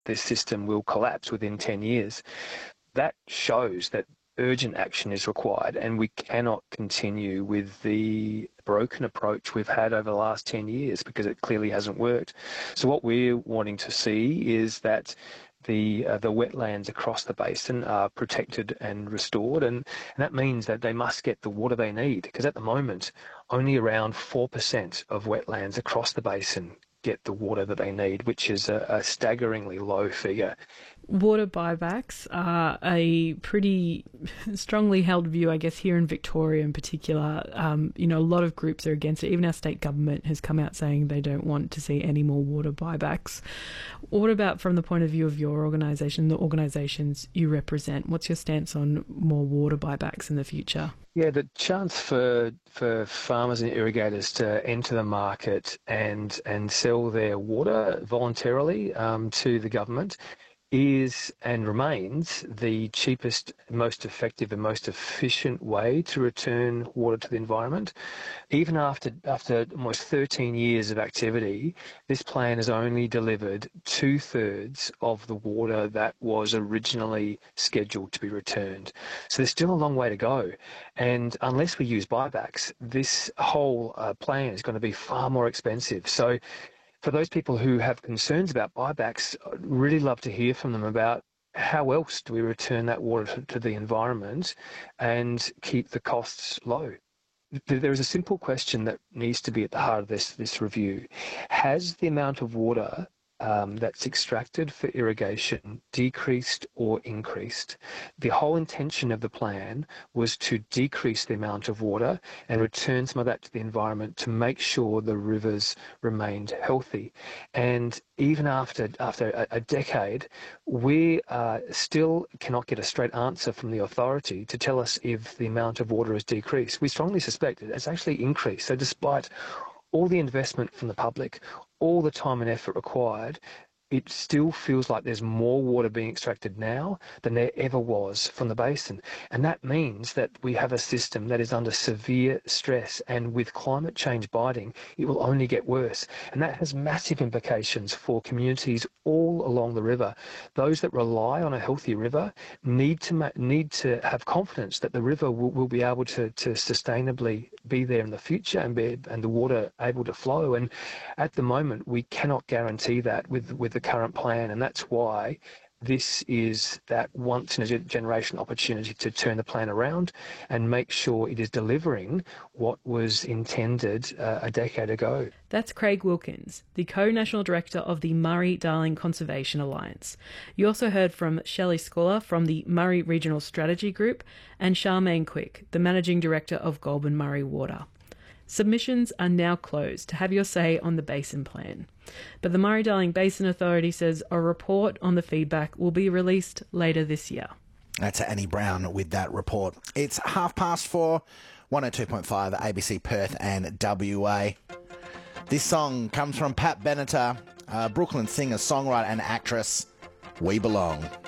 this system will collapse within 10 years. That shows that urgent action is required, and we cannot continue with the broken approach we've had over the last 10 years because it clearly hasn't worked. So what we're wanting to see is that the wetlands across the basin are protected and restored, and that means that they must get the water they need, because at the moment only around 4% of wetlands across the basin get the water that they need, which is a staggeringly low figure. Water buybacks are a pretty strongly held view, I guess, here in Victoria in particular. A lot of groups are against it. Even our state government has come out saying they don't want to see any more water buybacks. What about from the point of view of your organisation, the organisations you represent? What's your stance on more water buybacks in the future? Yeah, the chance for farmers and irrigators to enter the market and sell their water voluntarily to the government is and remains the cheapest, most effective and most efficient way to return water to the environment. Even after almost 13 years of activity, this plan has only delivered 2/3 of the water that was originally scheduled to be returned. So there's still a long way to go. And unless we use buybacks, this whole plan is going to be far more expensive. So for those people who have concerns about buybacks, I'd really love to hear from them about how else do we return that water to the environment and keep the costs low. There is a simple question that needs to be at the heart of this review. Has the amount of water that's extracted for irrigation decreased or increased? The whole intention of the plan was to decrease the amount of water and return some of that to the environment to make sure the rivers remained healthy. And even after a decade, we still cannot get a straight answer from the authority to tell us if the amount of water has decreased. We strongly suspect it's actually increased. So despite all the investment from the public, all the time and effort required, it still feels like there's more water being extracted now than there ever was from the basin. And that means that we have a system that is under severe stress, and with climate change biting, it will only get worse. And that has massive implications for communities all along the river. Those that rely on a healthy river need to have confidence that the river will be able to sustainably be there in the future and the water able to flow. And at the moment, we cannot guarantee that with the current plan, and that's why this is that once-in-a-generation opportunity to turn the plan around and make sure it is delivering what was intended a decade ago. That's Craig Wilkins, the co-national director of the Murray-Darling Conservation Alliance. You also heard from Shelley Scola from the Murray Regional Strategy Group and Charmaine Quick, the managing director of Goulburn Murray Water. Submissions are now closed to have your say on the basin plan. But the Murray-Darling Basin Authority says a report on the feedback will be released later this year. That's Annie Brown with that report. It's 4:30, 102.5 ABC Perth and WA. This song comes from Pat Benatar, Brooklyn singer, songwriter and actress. We Belong.